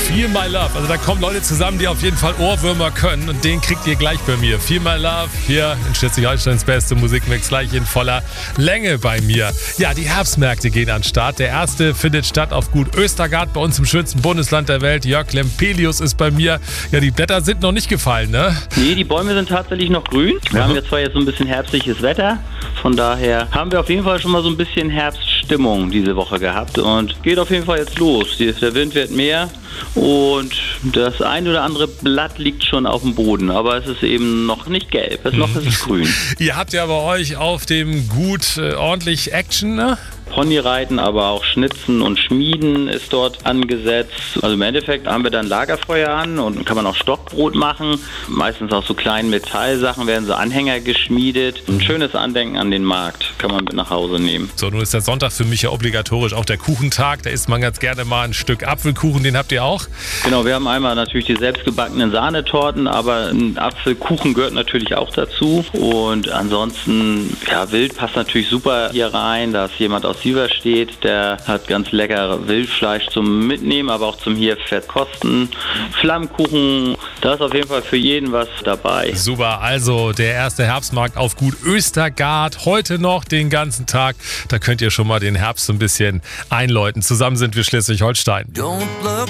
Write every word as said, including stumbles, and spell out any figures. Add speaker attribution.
Speaker 1: Feel My Love. Also da kommen Leute zusammen, die auf jeden Fall Ohrwürmer können und den kriegt ihr gleich bei mir. Feel My Love hier in Schleswig-Holsteins beste Musikmix gleich in voller Länge bei mir. Ja, die Herbstmärkte gehen an den Start. Der erste findet statt auf Gut Östergart bei uns im schönsten Bundesland der Welt. Jörg Lempelius ist bei mir. Ja, die Blätter sind noch nicht gefallen, ne?
Speaker 2: Nee, die Bäume sind tatsächlich noch grün. Wir haben jetzt zwar jetzt so ein bisschen herbstliches Wetter. Von daher haben wir auf jeden Fall schon mal so ein bisschen Herbststimmung diese Woche gehabt und geht auf jeden Fall jetzt los. Der Wind wird mehr und das ein oder andere Blatt liegt schon auf dem Boden, aber es ist eben noch nicht gelb, es noch ist es grün.
Speaker 1: Ihr habt ja bei euch auf dem Gut äh, ordentlich Action, ne?
Speaker 2: Ponyreiten, aber auch Schnitzen und Schmieden ist dort angesetzt. Also im Endeffekt haben wir dann Lagerfeuer an und kann man auch Stockbrot machen. Meistens auch so kleine Metallsachen werden so Anhänger geschmiedet. Ein schönes Andenken an den Markt kann man mit nach Hause nehmen.
Speaker 1: So, nun ist der Sonntag für mich ja obligatorisch auch der Kuchentag. Da isst man ganz gerne mal ein Stück Apfelkuchen, den habt ihr auch?
Speaker 2: Genau, wir haben einmal natürlich die selbstgebackenen Sahnetorten, aber ein Apfelkuchen gehört natürlich auch dazu. Und ansonsten, ja, Wild passt natürlich super hier rein. Da ist jemand aus Siever steht, der hat ganz lecker Wildfleisch zum Mitnehmen, aber auch zum hier verkosten. Flammkuchen, da ist auf jeden Fall für jeden was dabei.
Speaker 1: Super, also der erste Herbstmarkt auf Gut Östergart, heute noch den ganzen Tag. Da könnt ihr schon mal den Herbst so ein bisschen einläuten. Zusammen sind wir Schleswig-Holstein.